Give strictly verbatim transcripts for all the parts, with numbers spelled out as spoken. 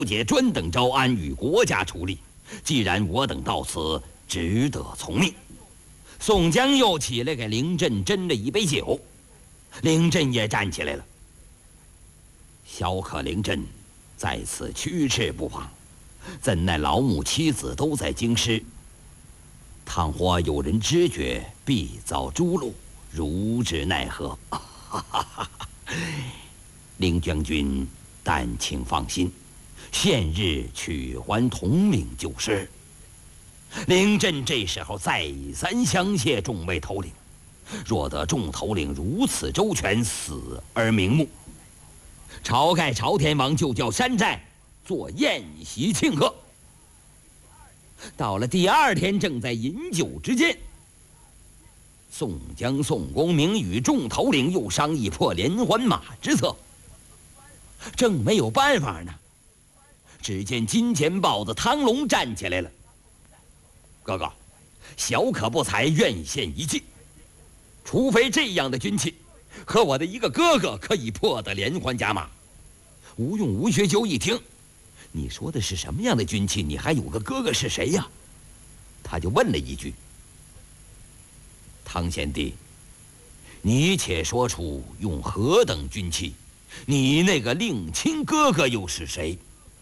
解专等招安与国家出力，既然我等到此，只得从命。宋江又起来给凌震斟了一杯酒，凌震也站起来了。小可凌震在此驱斥不放，怎奈老母妻子都在京师，倘或有人知觉，必遭诛戮，如之奈何？凌将军，但请放心，现日取还统领就是。凌震这时候再三相谢众位头领，若得众头领如此周全，死而瞑目，晁盖朝天王就叫山寨做宴席庆贺。到了第二天，正在饮酒之间，宋江、宋公明与众头领又商议破连环马之策，正没有办法呢，只见金钱豹子汤龙站起来了。哥哥，小可不才，愿献一计。除非这样的军器和我的一个哥哥可以破得连环甲马。吴用、吴学究一听，你说的是什么样的军器？你还有个哥哥是谁呀？他就问了一句：汤贤弟，你且说出用何等军器？你那个令亲哥哥又是谁？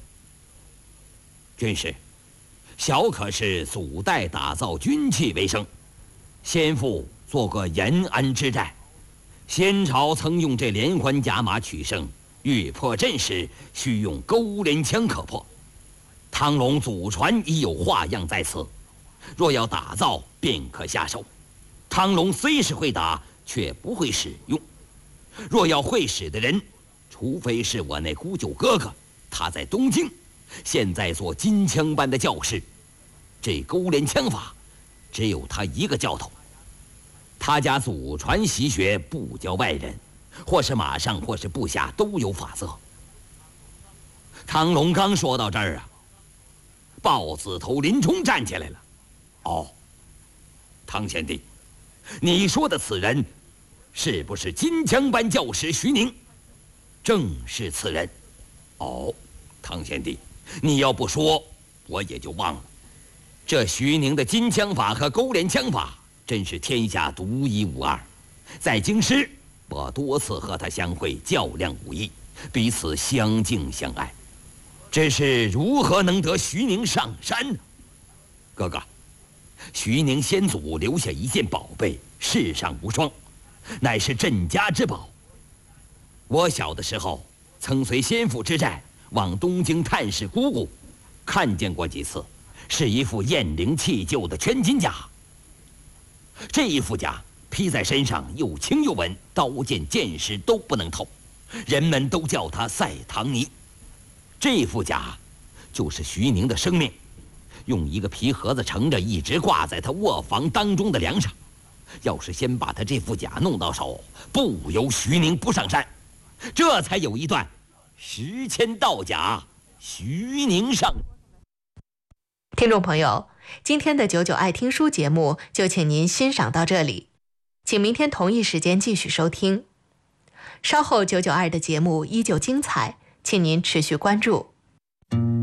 军师，小可是祖代打造军器为生，先父做过延安之战，先朝曾用这连环甲马取胜，欲破阵时需用钩镰枪可破。汤龙祖传已有画样在此，若要打造便可下手。汤龙虽是会打，却不会使用。若要会使的人，除非是我那姑舅哥哥，他在东京，现在做金枪班的教士。这钩镰枪法只有他一个教头，他家祖传习学，不教外人，或是马上或是部下都有法则。汤龙刚说到这儿啊，豹子头林冲站起来了。哦，汤贤弟，你说的此人是不是金枪班教师徐宁？正是此人。哦，汤贤弟，你要不说我也就忘了。这徐宁的金枪法和钩镰枪法真是天下独一无二，在京师我多次和他相会，较量武艺，彼此相敬相爱。只是如何能得徐宁上山呢？哥哥，徐宁先祖留下一件宝贝，世上无双，乃是镇家之宝。我小的时候曾随先父之寨往东京探视姑姑，看见过几次，是一副验灵弃旧的全金甲。这一副甲披在身上又轻又稳，刀剑剑石都不能透，人们都叫它赛唐尼。这副甲就是徐宁的生命，用一个皮盒子盛着，一直挂在他卧房当中的梁上。要是先把他这副甲弄到手，不由徐宁不上山。这才有一段十千道甲，徐宁上。 听众朋友，今天的九九爱听书节目就请您欣赏到这里，请明天同一时间继续收听。稍后九九二的节目依旧精彩，请您持续关注。